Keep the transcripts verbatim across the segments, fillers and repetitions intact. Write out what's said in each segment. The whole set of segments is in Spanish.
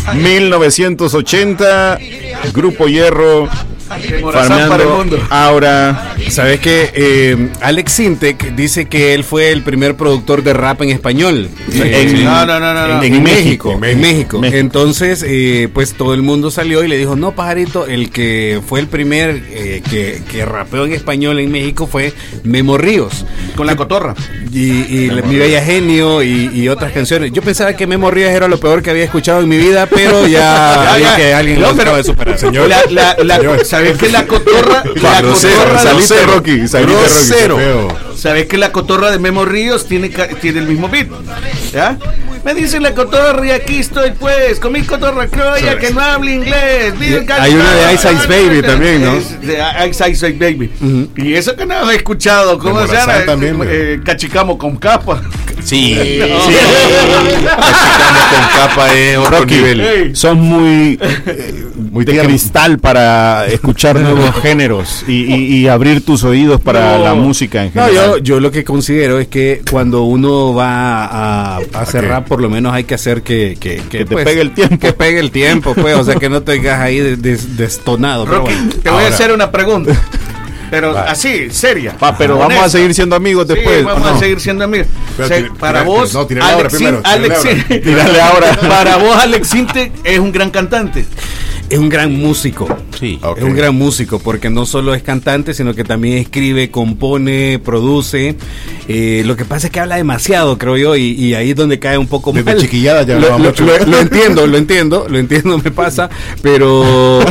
mil novecientos ochenta, Grupo Hierro, Farmeando, Aura. ¿Sabes qué? Eh, Alex Sintek dice que él fue el primer productor de rap en español. En, no, no, no, no, en, no. en, en México, México, en México. México. Entonces, eh, pues todo el mundo salió y le dijo, no, pajarito, el que fue el primer eh, que, que rapeó en español en México fue Memo Ríos. Con la cotorra. Y, y la, Mi Bella Genio y, y otras canciones. Yo pensaba que Memo Ríos era lo peor que había escuchado en mi vida, pero ya, Ya, vi ya. que alguien No, lo pero- acaba de superar. Señor. La, la, la, Señor. ¿Sabes que la cotorra? La Grosero, cotorra saliste, de- Rocky, saliste, Rocky, Grosero. qué feo. ¿Sabes que la cotorra de Memo Ríos tiene, ca- tiene el mismo beat? ¿Ya? Me dice la cotorra y aquí estoy pues, con mi cotorra criolla que no habla inglés. Mira, Hay una de Ice Ice Baby también, ¿no? Es de Ice Ice Baby. Y eso que no he escuchado, ¿cómo De se llama? Morazán también, Eh, eh, Cachicamo con capa. Sí, No. sí. Cachicamo con capa es otro Rocky, nivel. Hey. Son muy, eh, Muy de tierno. cristal para escuchar nuevos géneros y, y- y abrir tus oídos para No. la música en No, general. yo, yo lo que considero es que cuando uno va a, a hacer Ok. rap, por lo menos hay que hacer que, que, que, Que te pues, pegue el tiempo. Que pegue el tiempo, pues, o sea, que no te digas ahí des- des- destonado. pero Rocky, bueno. te voy a Ahora. hacer una pregunta. Pero así, seria. Va, pero vamos honesta. a seguir siendo amigos Sí, después. vamos ¿o no? a seguir siendo amigos. Pero O sea, tira- para tira- vos, no, tírale ahora Alex, primero, tírale Alex, ahora. Tírale ahora. para vos, Alex Sintek es un gran cantante. Es un gran músico. Sí. Ok. Es un gran músico porque no solo es cantante, sino que también escribe, compone, produce. Eh, lo que pasa es que habla demasiado, creo yo, y, y ahí es donde cae un poco Desde mal. chiquillada ya lo, hablaba lo- mucho. lo- lo entiendo, lo entiendo, lo entiendo, me pasa, pero eh,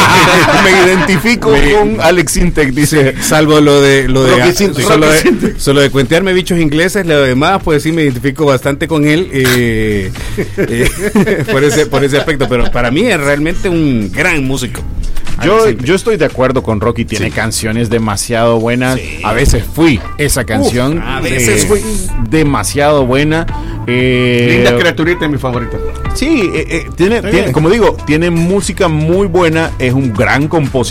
Me identifico con Alex Sintek, dice. salvo lo de lo de, Rocky Sintek. solo, Rocky de Sintek. solo de cuentearme bichos ingleses, lo demás pues sí me identifico bastante con él eh, eh, por ese por ese aspecto, pero para mí es realmente un gran músico. Yo, Alex Sintek. yo estoy de acuerdo con Rocky, tiene Sí. canciones demasiado buenas. Sí. A veces fui esa canción. a veces eh, fui. Demasiado buena. Eh, Linda criaturita es mi favorita. Sí, eh, eh, tiene, Está tiene- bien. como digo, tiene música muy buena, es un gran compositor.